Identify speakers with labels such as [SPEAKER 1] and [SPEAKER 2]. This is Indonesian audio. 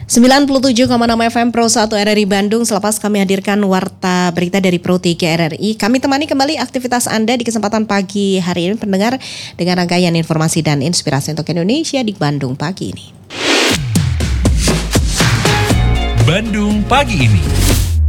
[SPEAKER 1] 97,6 FM Pro 1 RRI Bandung. Selepas kami hadirkan warta berita dari Pro 3 RRI, kami temani kembali aktivitas Anda di kesempatan pagi hari ini, pendengar, dengan rangkaian informasi dan inspirasi untuk Indonesia di Bandung pagi ini.
[SPEAKER 2] Bandung pagi ini.